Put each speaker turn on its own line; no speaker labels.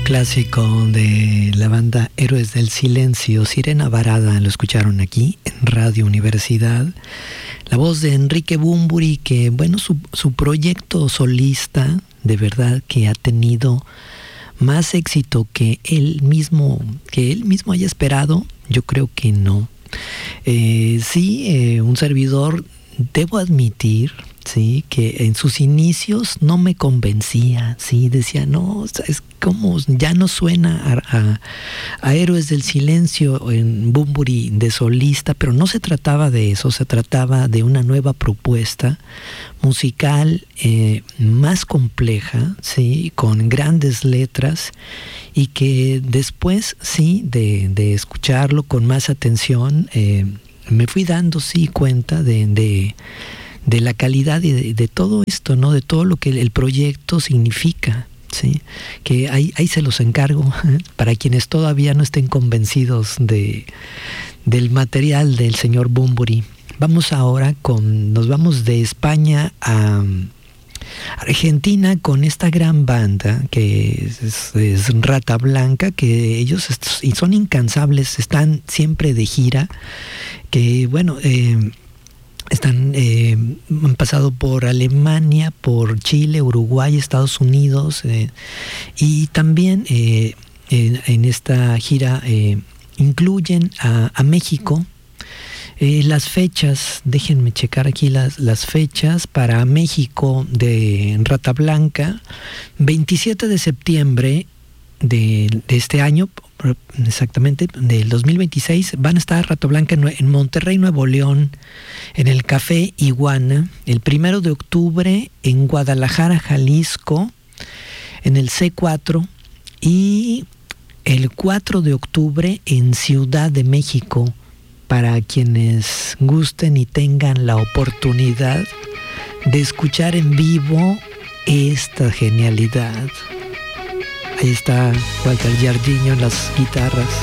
clásico de la banda Héroes del Silencio, Sirena Varada, lo escucharon aquí en Radio Universidad. La voz de Enrique Bunbury, que bueno, su proyecto solista, de verdad que ha tenido más éxito que él mismo haya esperado, yo creo que no. Un servidor, debo admitir, sí, que en sus inicios no me convencía, sí, decía, no, es como ya no suena a Héroes del Silencio en Bunbury de solista, pero no se trataba de eso, se trataba de una nueva propuesta musical más compleja, sí, con grandes letras, y que después, sí, de escucharlo con más atención, me fui dando, sí, cuenta de la calidad y de todo esto, ¿no? De todo lo que el proyecto significa, ¿sí? Que ahí se los encargo para quienes todavía no estén convencidos del material del señor Bunbury. Vamos ahora nos vamos de España a Argentina con esta gran banda que es Rata Blanca, que ellos son incansables, están siempre de gira, que bueno, han pasado por Alemania, por Chile, Uruguay, Estados Unidos, y también en esta gira incluyen a México. Las fechas, déjenme checar aquí las fechas para México de Rata Blanca: 27 de septiembre de este año, exactamente, del 2026, van a estar Rata Blanca en Monterrey, Nuevo León, en el Café Iguana. El 1 de octubre en Guadalajara, Jalisco, en el C4, y el 4 de octubre en Ciudad de México, para quienes gusten y tengan la oportunidad de escuchar en vivo esta genialidad. Ahí está Walter Giardino en las guitarras.